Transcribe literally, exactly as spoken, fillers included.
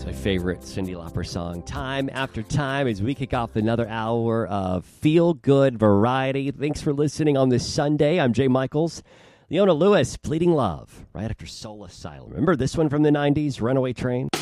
It's my favorite Cyndi Lauper song, time after time, as we kick off another hour of feel-good variety. Thanks for listening on this Sunday. I'm Jay Michaels. Leona Lewis, Pleading Love, right after Soul Asylum. Remember this one from the nineties, Runaway Train?